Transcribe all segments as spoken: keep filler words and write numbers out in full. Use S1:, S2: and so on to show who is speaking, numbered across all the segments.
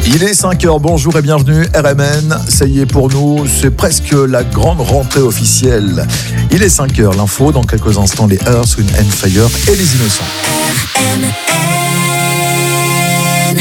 S1: Il est cinq heures, bonjour et bienvenue, R M N, ça y est pour nous, c'est presque la grande rentrée officielle. Il est cinq heures, l'info, dans quelques instants les Earth, Wind and Fire et les Innocents.
S2: R M N.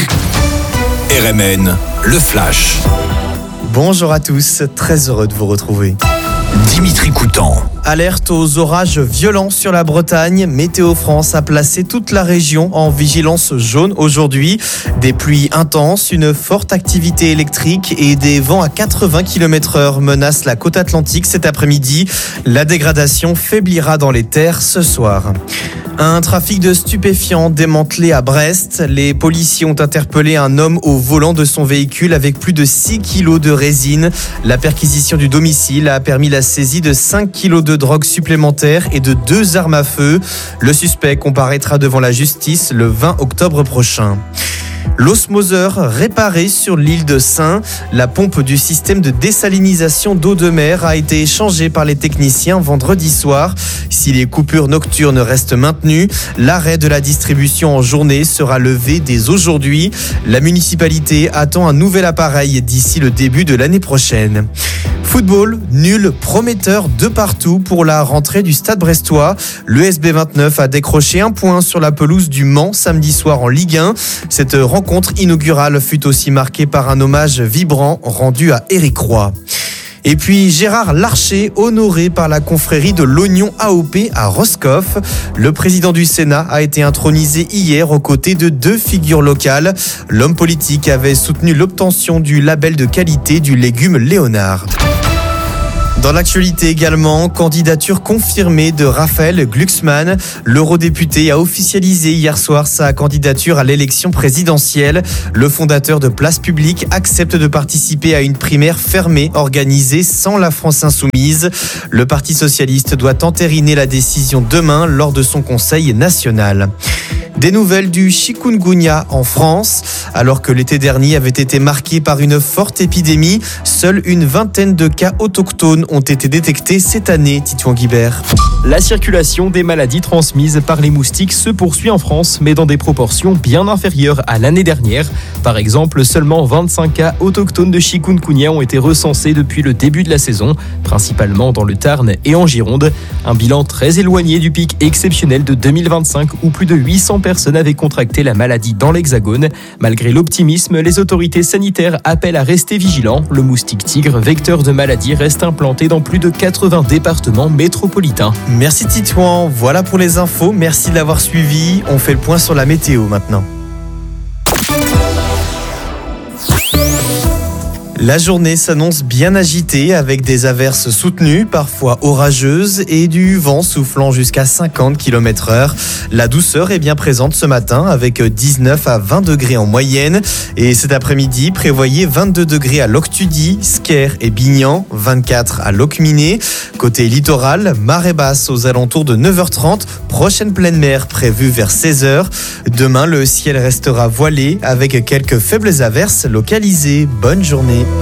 S3: R M N, le Flash.
S4: Bonjour à tous, très heureux de vous retrouver.
S3: Dimitri Coutan.
S4: Alerte aux orages violents sur la Bretagne. Météo France a placé toute la région en vigilance jaune aujourd'hui. Des pluies intenses, une forte activité électrique et des vents à quatre-vingts kilomètres heure menacent la côte atlantique cet après-midi. La dégradation faiblira dans les terres ce soir. Un trafic de stupéfiants démantelé à Brest. Les policiers ont interpellé un homme au volant de son véhicule avec plus de six kilos de résine. La perquisition du domicile a permis la saisie de cinq kilos de drogue supplémentaire et de deux armes à feu. Le suspect comparaîtra devant la justice le vingt octobre prochain. L'osmoseur réparé sur l'île de Sein. La pompe du système de désalinisation d'eau de mer a été changée par les techniciens vendredi soir. Si les coupures nocturnes restent maintenues, l'arrêt de la distribution en journée sera levé dès aujourd'hui. La municipalité attend un nouvel appareil d'ici le début de l'année prochaine. Football, nul, prometteur de partout pour la rentrée du Stade brestois. Le S B vingt-neuf a décroché un point sur la pelouse du Mans samedi soir en Ligue un. Cette rencontre inaugurale fut aussi marquée par un hommage vibrant rendu à Éric Roy. Et puis Gérard Larcher, honoré par la confrérie de l'Oignon A O P à Roscoff. Le président du Sénat a été intronisé hier aux côtés de deux figures locales. L'homme politique avait soutenu l'obtention du label de qualité du légume Léonard. Dans l'actualité également, candidature confirmée de Raphaël Glucksmann. L'eurodéputé a officialisé hier soir sa candidature à l'élection présidentielle. Le fondateur de Place Publique accepte de participer à une primaire fermée organisée sans la France Insoumise. Le Parti socialiste doit entériner la décision demain lors de son conseil national. Des nouvelles du chikungunya en France. Alors que l'été dernier avait été marqué par une forte épidémie, seule une vingtaine de cas autochtones ont été détectés cette année, Titouan Guibert.
S5: La circulation des maladies transmises par les moustiques se poursuit en France, mais dans des proportions bien inférieures à l'année dernière. Par exemple, seulement vingt-cinq cas autochtones de chikungunya ont été recensés depuis le début de la saison, principalement dans le Tarn et en Gironde. Un bilan très éloigné du pic exceptionnel de deux mille vingt-cinq où plus de huit cents personnes avaient contracté la maladie dans l'Hexagone. Malgré l'optimisme, les autorités sanitaires appellent à rester vigilants. Le moustique tigre, vecteur de maladie, reste implanté dans plus de quatre-vingts départements métropolitains.
S4: Merci Titouan, voilà pour les infos, merci de l'avoir suivi. On fait le point sur la météo maintenant. La journée s'annonce bien agitée avec des averses soutenues, parfois orageuses et du vent soufflant jusqu'à cinquante kilomètres heure. La douceur est bien présente ce matin avec dix-neuf à vingt degrés en moyenne. Et cet après-midi, prévoyez vingt-deux degrés à Loctudy, Sker et Bignan, vingt-quatre à Locminé. Côté littoral, marée basse aux alentours de neuf heures trente, prochaine pleine mer prévue vers seize heures. Demain, le ciel restera voilé avec quelques faibles averses localisées. Bonne journée.